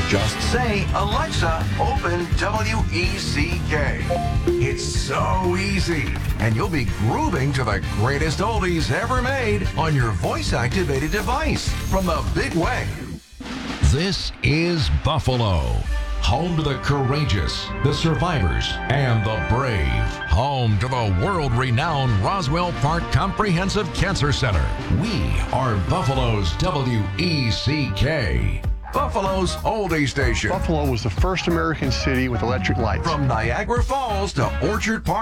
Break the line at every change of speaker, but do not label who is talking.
Just say, Alexa, open WECK. It's so easy. And you'll be grooving to the greatest oldies ever made on your voice-activated device from the big wave.
This is Buffalo, home to the courageous, the survivors, and the brave. Home to the world-renowned Roswell Park Comprehensive Cancer Center. We are Buffalo's WECK.
Buffalo's oldie station.
Buffalo was the first American city with electric lights.
From Niagara Falls to Orchard Park.